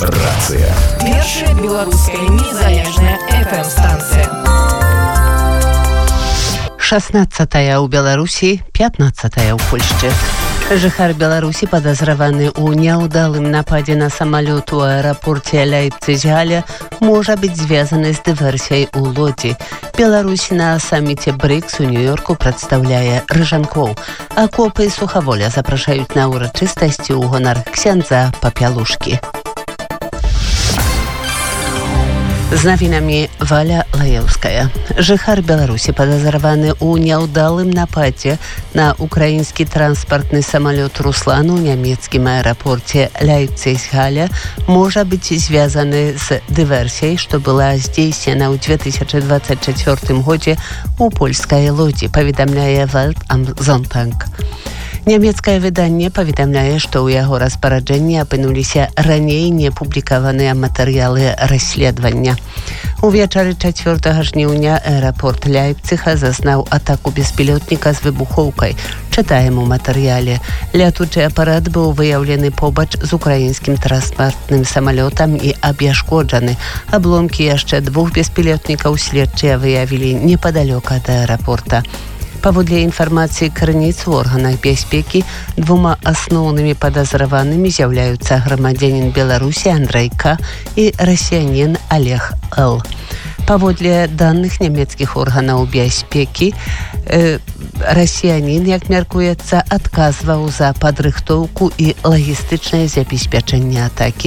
Рацыя. Першая беларуская незалежная FM-станцыя. 16-я ў Беларусі, 15-я ў Польшчы. Жыхар Беларусі, падазраваны ў няўдалым нападзе на самалёт у аэрапорце Лейпциг-Галя, можа быць звязаны з дыверсіяй у Лодзі. Беларусь на саміце БРИКС у Нью-Йорку прадстаўляе рыжанкоў, а копы і сухаволя запрашаюць на ўрачыстасці ў гонар ксяндза Папялушкі. З навінамі Валя Лаеўская. Жыхар Беларусі, падазраваны ў няўдалым нападзе на украінскі транспартны самалёт «Руслан» у нямецкім аэрапорце Лейпциг-Галя, можа быць звязаны з дыверсіяй, што была здзейснена ў 2024 годзе ў польскай Лодзі, паведамляе Welt am Sonntag. Нямецкае выданне паведамляе, што ў яго распараджэнні апынуліся раней не публікаваныя матэрыялы расследавання. Увечары 4 жніўня аэрапорт Лейпцига зазнаў атаку беспілотніка з выбухоўкай. Чытаем у матэрыяле. Лятучы апарат быў выяўлены побач з украінскім транспартным самалётам і абяшкоджаны. Абломкі яшчэ 2 беспілотнікаў следчыя выявілі непадалёк ад аэрапорта. Паводле інфармацыі крыніц у органах бяспекі, 2 асноўнымі падазраванымі з'яўляюцца грамадзянін Беларусі Андрэй К. і расіянін Олег Л. Паводле даных нямецкіх органаў бяспекі, расіянін, як мяркуецца, адказваў за падрыхтоўку і лагістычнае забеспячэнне атакі.